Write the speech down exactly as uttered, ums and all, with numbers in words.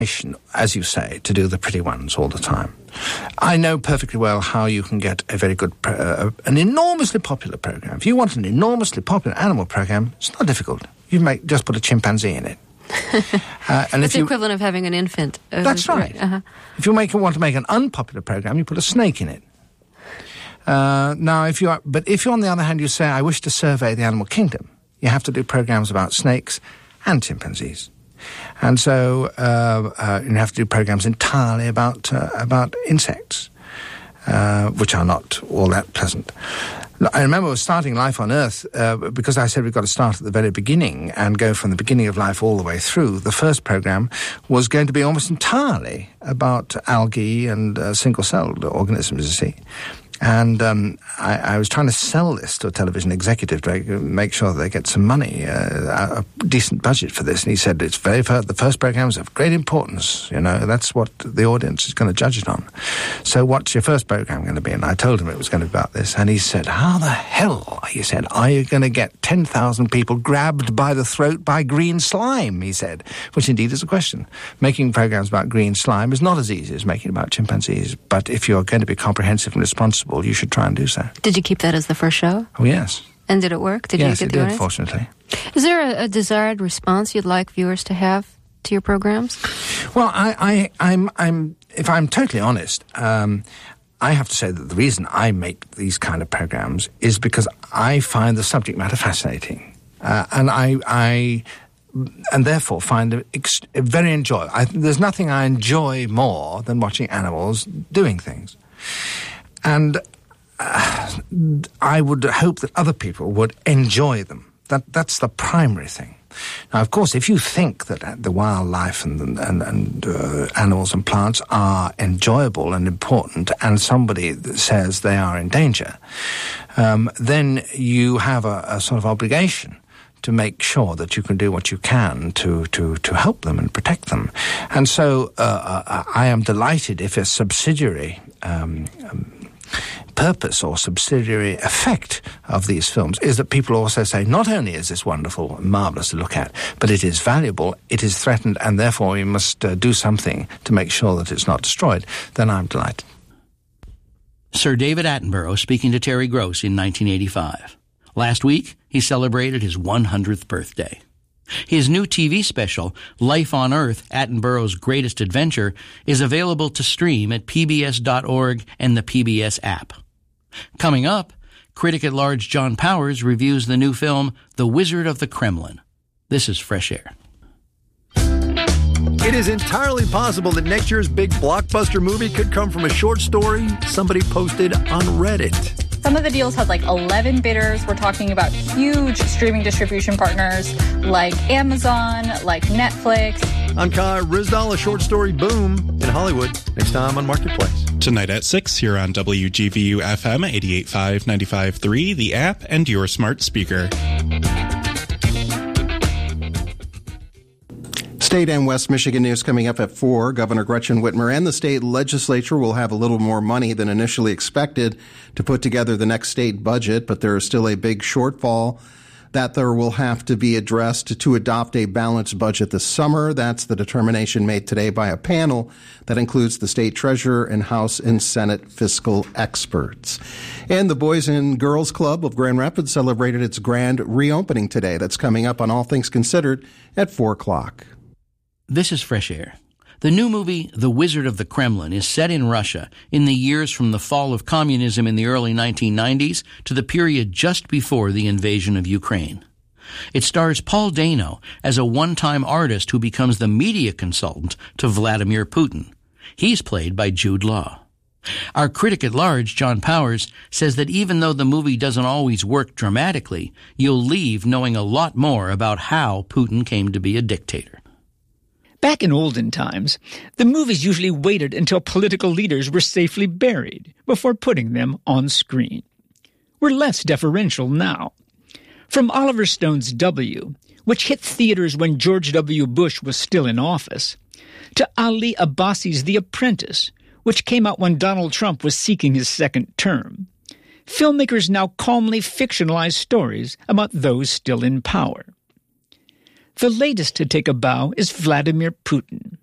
as you say, to do the pretty ones all the time. I know perfectly well how you can get a very good, uh, an enormously popular program. If you want an enormously popular animal program, it's not difficult. You make just put a chimpanzee in it. uh, and it's if you, the equivalent of having an infant. Uh, that's right. Uh-huh. If you make want to make an unpopular program, you put a snake in it. Uh, now, if you are, but if you, on the other hand, you say, I wish to survey the animal kingdom, you have to do programs about snakes and chimpanzees. And so uh, uh, you have to do programs entirely about uh, about insects, uh, which are not all that pleasant. I remember starting Life on Earth, uh, because I said we've got to start at the very beginning and go from the beginning of life all the way through. The first program was going to be almost entirely about algae and uh, single-celled organisms, you see. And um, I, I was trying to sell this to a television executive to make sure that they get some money, uh, a decent budget for this. And he said, it's very far, the first program is of great importance. You know, that's what the audience is going to judge it on. So what's your first program going to be? And I told him it was going to be about this. And he said, how the hell, he said, are you going to get ten thousand people grabbed by the throat by green slime, he said, which indeed is a question. Making programs about green slime is not as easy as making about chimpanzees. But if you're going to be comprehensive and responsible, you should try and do so. Did you keep that as the first show? Oh, yes. And did it work? Did yes, you get it the did, audience? Fortunately. Is there a, a desired response you'd like viewers to have to your programs? Well, I, I, I'm, I'm, if I'm totally honest, um, I have to say that the reason I make these kind of programs is because I find the subject matter fascinating, uh, and I, I, and therefore find it ex- very enjoyable. I, there's nothing I enjoy more than watching animals doing things. And uh, I would hope that other people would enjoy them. That that's the primary thing. Now, of course, if you think that the wildlife and and, and uh, animals and plants are enjoyable and important, and somebody says they are in danger, um, then you have a, a sort of obligation to make sure that you can do what you can to, to, to help them and protect them. And so uh, uh, I am delighted if a subsidiary um, um, purpose or subsidiary effect of these films is that people also say, not only is this wonderful and marvellous to look at, but it is valuable, it is threatened, and therefore we must uh, do something to make sure that it's not destroyed, then I'm delighted. Sir David Attenborough speaking to Terry Gross in nineteen eighty-five. Last week, he celebrated his one hundredth birthday. His new T V special, Life on Earth, Attenborough's Greatest Adventure, is available to stream at P B S dot org and the P B S app. Coming up, critic at large John Powers reviews the new film, The Wizard of the Kremlin. This is Fresh Air. It is entirely possible that next year's big blockbuster movie could come from a short story somebody posted on Reddit. Some of the deals had like eleven bidders. We're talking about huge streaming distribution partners like Amazon, like Netflix. On Kai Rizdal, a short story boom in Hollywood. Next time on Marketplace. Tonight at six here on W G V U F M eighty-eight point five, ninety-five point three, the app, and your smart speaker. State and West Michigan news coming up at four. Governor Gretchen Whitmer and the state legislature will have a little more money than initially expected to put together the next state budget, but there is still a big shortfall that there will have to be addressed to adopt a balanced budget this summer. That's the determination made today by a panel that includes the state treasurer and House and Senate fiscal experts. And the Boys and Girls Club of Grand Rapids celebrated its grand reopening today. That's coming up on All Things Considered at four o'clock. This is Fresh Air. The new movie, The Wizard of the Kremlin, is set in Russia in the years from the fall of communism in the early nineteen nineties to the period just before the invasion of Ukraine. It stars Paul Dano as a one-time artist who becomes the media consultant to Vladimir Putin. He's played by Jude Law. Our critic at large, John Powers, says that even though the movie doesn't always work dramatically, you'll leave knowing a lot more about how Putin came to be a dictator. Back in olden times, the movies usually waited until political leaders were safely buried before putting them on screen. We're less deferential now. From Oliver Stone's W, which hit theaters when George W. Bush was still in office, to Ali Abbasi's The Apprentice, which came out when Donald Trump was seeking his second term, filmmakers now calmly fictionalize stories about those still in power. The latest to take a bow is Vladimir Putin.